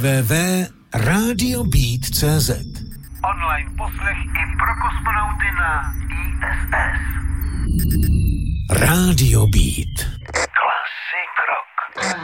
www.radiobeat.cz. Online poslech i pro kosmonauty na ISS. Radio Beat.